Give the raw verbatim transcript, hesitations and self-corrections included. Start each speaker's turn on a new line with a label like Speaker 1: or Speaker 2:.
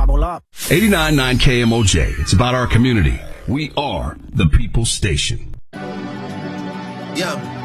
Speaker 1: double up.
Speaker 2: eighty-nine point nine K M O J. It's about our community. We are the People's Station.
Speaker 3: Yeah.